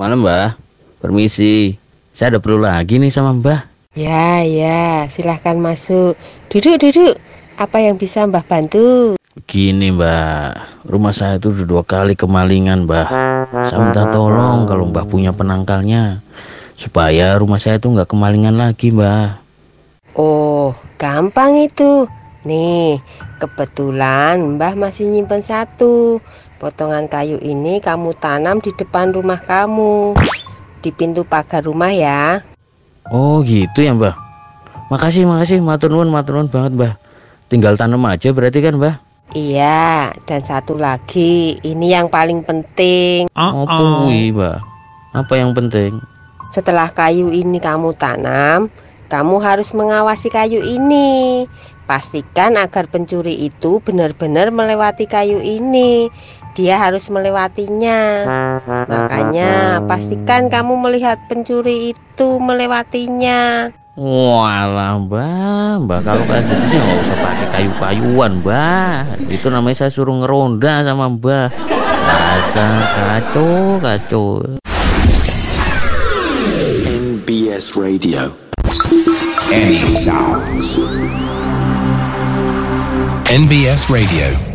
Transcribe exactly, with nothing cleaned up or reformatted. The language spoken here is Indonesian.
Malam Mbah, permisi. Saya ada perlu lagi nih sama Mbah. Ya, ya, silahkan masuk. Duduk, duduk. Apa yang bisa Mbah bantu? Begini Mbah, rumah saya itu udah dua kali kemalingan Mbah. Saya minta tolong kalau Mbah punya penangkalnya, supaya rumah saya itu nggak kemalingan lagi Mbah. Oh, gampang itu. Nih, kebetulan Mbah masih nyimpen satu. Potongan kayu ini kamu tanam di depan rumah kamu, di pintu pagar rumah ya. Oh gitu ya Mbah. Makasih, makasih, matur nuwun, matur nuwun banget Mbah. Tinggal tanam aja berarti kan Mbah? Iya, dan satu lagi, ini yang paling penting. Oh, kuwi Mbah. Apa yang penting? Setelah kayu ini kamu tanam, kamu harus mengawasi kayu ini. Pastikan agar pencuri itu benar-benar melewati kayu ini. Dia harus melewatinya. Makanya pastikan kamu melihat pencuri itu melewatinya. Walah Mbah, Mbah kalau kayak gitu sih nggak usah pakai kayu-kayuan Mbah. Itu namanya saya suruh ngeronda sama Mbah. Dasar kacau, kacau. N B S Radio. Any sounds. N B S Radio.